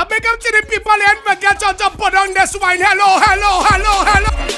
big up to the people in my get on put on this wine. Hello, hello, hello, hello.